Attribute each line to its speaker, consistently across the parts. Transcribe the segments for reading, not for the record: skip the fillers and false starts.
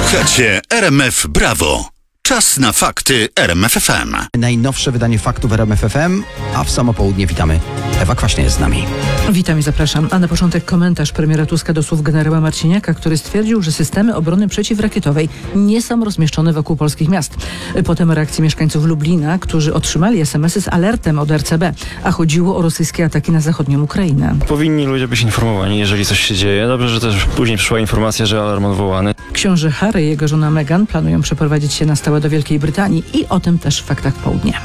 Speaker 1: Słuchacie RMF Brawo. Czas na fakty RMF FM.
Speaker 2: Najnowsze wydanie faktów RMF FM, a w samo południe witamy. Ewa Kwaśnia jest z nami.
Speaker 3: Witam i zapraszam. A na początek komentarz premiera Tuska do słów generała Marciniaka, który stwierdził, że systemy obrony przeciwrakietowej nie są rozmieszczone wokół polskich miast. Potem reakcje mieszkańców Lublina, którzy otrzymali SMS-y z alertem od RCB, a chodziło o rosyjskie ataki na zachodnią Ukrainę.
Speaker 4: Powinni ludzie być informowani, jeżeli coś się dzieje. Dobrze, że też później przyszła informacja, że alarm odwołany.
Speaker 3: Książę Harry i jego żona Meghan planują przeprowadzić się na stałe do Wielkiej Brytanii i o tym też w faktach południa.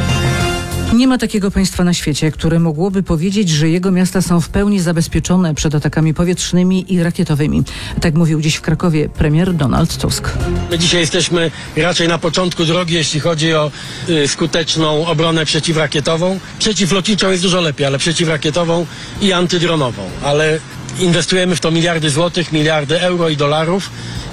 Speaker 3: Nie ma takiego państwa na świecie, które mogłoby powiedzieć, że jego miasta są w pełni zabezpieczone przed atakami powietrznymi i rakietowymi. Tak mówił dziś w Krakowie premier Donald Tusk.
Speaker 5: My dzisiaj jesteśmy raczej na początku drogi, jeśli chodzi o skuteczną obronę przeciwrakietową. Przeciwlotniczą jest dużo lepiej, ale przeciwrakietową i antydronową. Ale inwestujemy w to miliardy złotych, miliardy euro i dolarów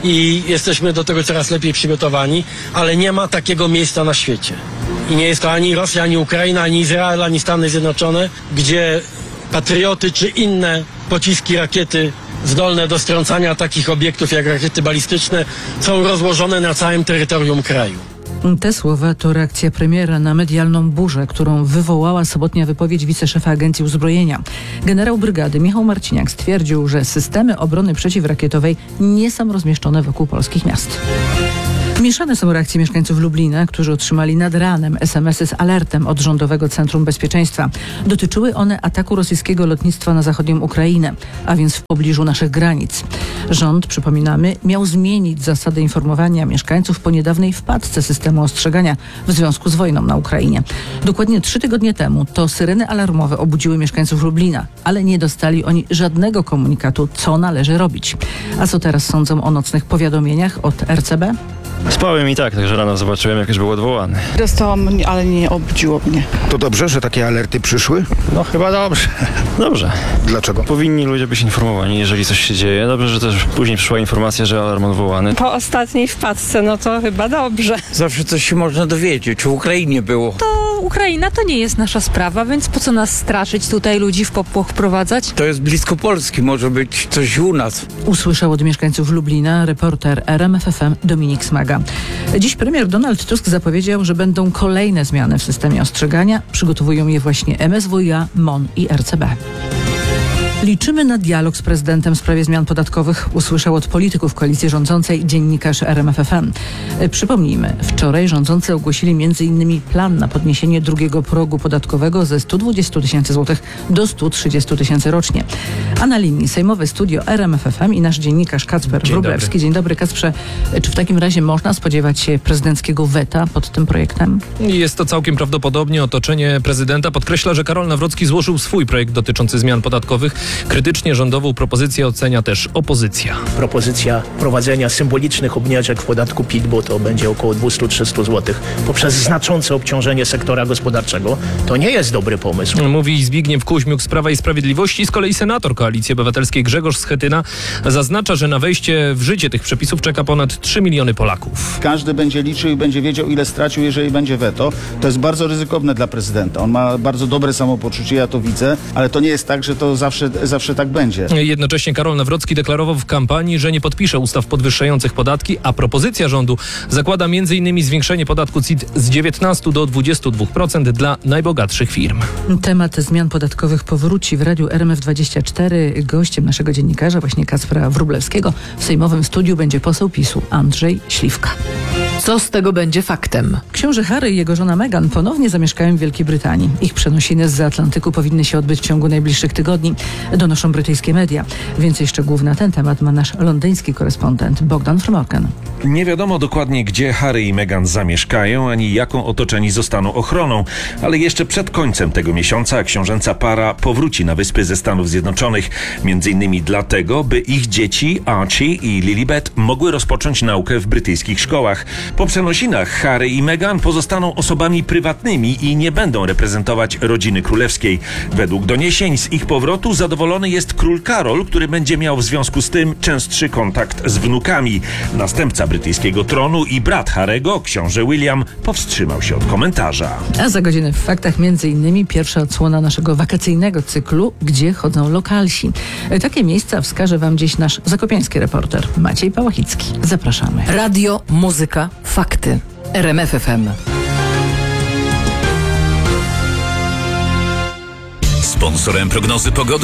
Speaker 5: i jesteśmy do tego coraz lepiej przygotowani, ale nie ma takiego miejsca na świecie. I nie jest to ani Rosja, ani Ukraina, ani Izrael, ani Stany Zjednoczone, gdzie patrioty czy inne pociski, rakiety zdolne do strącania takich obiektów jak rakiety balistyczne są rozłożone na całym terytorium kraju.
Speaker 3: Te słowa to reakcja premiera na medialną burzę, którą wywołała sobotnia wypowiedź wiceszefa Agencji Uzbrojenia. Generał brygady Michał Marciniak stwierdził, że systemy obrony przeciwrakietowej nie są rozmieszczone wokół polskich miast. Mieszane są reakcje mieszkańców Lublina, którzy otrzymali nad ranem SMS-y z alertem od Rządowego Centrum Bezpieczeństwa. Dotyczyły one ataku rosyjskiego lotnictwa na zachodnią Ukrainę, a więc w pobliżu naszych granic. Rząd, przypominamy, miał zmienić zasady informowania mieszkańców po niedawnej wpadce systemu ostrzegania w związku z wojną na Ukrainie. Dokładnie 3 tygodnie temu to syreny alarmowe obudziły mieszkańców Lublina, ale nie dostali oni żadnego komunikatu, co należy robić. A co teraz sądzą o nocnych powiadomieniach od RCB?
Speaker 4: Spałem i tak, także rano zobaczyłem, jak już był odwołany.
Speaker 6: Dostałam, ale nie obudziło mnie.
Speaker 7: To dobrze, że takie alerty przyszły?
Speaker 4: No chyba dobrze. Dobrze.
Speaker 7: Dlaczego?
Speaker 4: Powinni ludzie być informowani, jeżeli coś się dzieje. Dobrze, że też później przyszła informacja, że alarm odwołany.
Speaker 6: Po ostatniej wpadce, no to chyba dobrze.
Speaker 8: Zawsze coś się można dowiedzieć. W Ukrainie było.
Speaker 9: Ukraina to nie jest nasza sprawa, więc po co nas straszyć, tutaj ludzi w popłoch wprowadzać?
Speaker 8: To jest blisko Polski, może być coś u nas.
Speaker 3: Usłyszał od mieszkańców Lublina reporter RMF FM Dominik Smaga. Dziś premier Donald Tusk zapowiedział, że będą kolejne zmiany w systemie ostrzegania. Przygotowują je właśnie MSWiA, MON i RCB. Liczymy na dialog z prezydentem w sprawie zmian podatkowych, usłyszał od polityków koalicji rządzącej dziennikarz RMF FM. Przypomnijmy, wczoraj rządzący ogłosili m.in. plan na podniesienie drugiego progu podatkowego ze 120 tysięcy złotych do 130 tysięcy rocznie. A na linii sejmowe studio RMF FM i nasz dziennikarz Kacper Wróblewski. Dzień dobry, Kacprze. Czy w takim razie można spodziewać się prezydenckiego weta pod tym projektem?
Speaker 10: Jest to całkiem prawdopodobnie. Otoczenie prezydenta podkreśla, że Karol Nawrocki złożył swój projekt dotyczący zmian podatkowych. Krytycznie rządową propozycję ocenia też opozycja.
Speaker 11: Propozycja prowadzenia symbolicznych obniżek w podatku PIT, bo to będzie około 200-300 zł, poprzez znaczące obciążenie sektora gospodarczego, to nie jest dobry pomysł.
Speaker 10: Mówi Zbigniew Kuźmiuk z Prawa i Sprawiedliwości. Z kolei senator Koalicji Obywatelskiej Grzegorz Schetyna zaznacza, że na wejście w życie tych przepisów czeka ponad 3 miliony Polaków.
Speaker 12: Każdy będzie liczył i będzie wiedział, ile stracił, jeżeli będzie weto. To jest bardzo ryzykowne dla prezydenta. On ma bardzo dobre samopoczucie, ja to widzę, ale to nie jest tak, że to zawsze tak będzie.
Speaker 10: Jednocześnie Karol Nawrocki deklarował w kampanii, że nie podpisze ustaw podwyższających podatki, a propozycja rządu zakłada m.in. zwiększenie podatku CIT z 19 do 22% dla najbogatszych firm.
Speaker 3: Temat zmian podatkowych powróci w radiu RMF24. Gościem naszego dziennikarza, właśnie Kacpra Wróblewskiego, w sejmowym studiu będzie poseł PiS-u Andrzej Śliwka.
Speaker 9: Co z tego będzie faktem?
Speaker 3: Książę Harry i jego żona Meghan ponownie zamieszkają w Wielkiej Brytanii. Ich przenosiny zza Atlantyku powinny się odbyć w ciągu najbliższych tygodni, donoszą brytyjskie media. Więcej szczegółów na ten temat ma nasz londyński korespondent Bogdan Fromorken.
Speaker 13: Nie wiadomo dokładnie, gdzie Harry i Meghan zamieszkają, ani jaką otoczeni zostaną ochroną, ale jeszcze przed końcem tego miesiąca książęca para powróci na Wyspy ze Stanów Zjednoczonych. Między innymi dlatego, by ich dzieci Archie i Lilibet mogły rozpocząć naukę w brytyjskich szkołach. Po przenosinach Harry i Meghan pozostaną osobami prywatnymi i nie będą reprezentować rodziny królewskiej. Według doniesień z ich powrotu zadowolony jest król Karol, który będzie miał w związku z tym częstszy kontakt z wnukami. Następca brytyjskiego tronu i brat Harry'ego, książę William, powstrzymał się od komentarza.
Speaker 3: A za godzinę w faktach m.in. pierwsza odsłona naszego wakacyjnego cyklu, gdzie chodzą lokalsi. Takie miejsca wskaże wam dziś nasz zakopiański reporter Maciej Pałachicki. Zapraszamy.
Speaker 14: Radio, muzyka, fakty. RMF FM.
Speaker 1: Sponsorem prognozy pogody